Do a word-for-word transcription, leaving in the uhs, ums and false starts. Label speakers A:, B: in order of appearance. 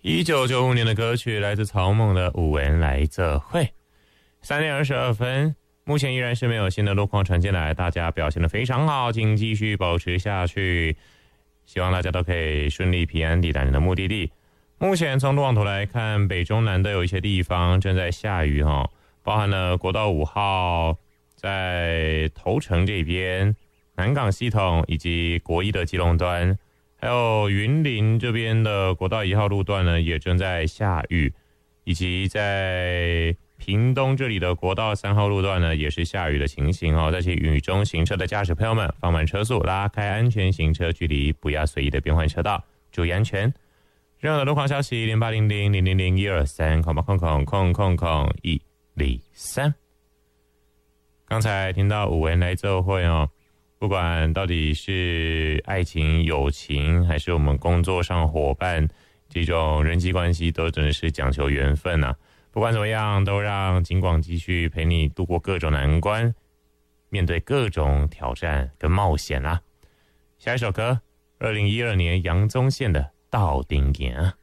A: 一九九五年的歌曲来自草蜢的《有缘来做伙》。三点二十二分，目前依然是没有新的路况传进来，大家表现得非常好，请继续保持下去。希望大家都可以顺利平安抵达你的目的地。目前从路网图来看，北中南都有一些地方正在下雨哈，包含了国道五号在头城这边、南港系统以及国一的基隆端。还有云林这边的国道一号路段呢，也正在下雨，以及在屏东这里的国道三号路段呢，也是下雨的情形哦。在其雨中行车的驾驶朋友们，放慢车速，拉开安全行车距离，不要随意的变换车道，注意安全。任何的路况消息，零八零零零零零一二三空八空空空空空一零三。刚才听到五人来奏会哦。不管到底是爱情、友情，还是我们工作上伙伴，这种人际关系都真的是讲求缘分啊。不管怎么样，都让警广继续陪你度过各种难关，面对各种挑战跟冒险啦。下一首歌，二零一二年杨宗宪的《到顶行》。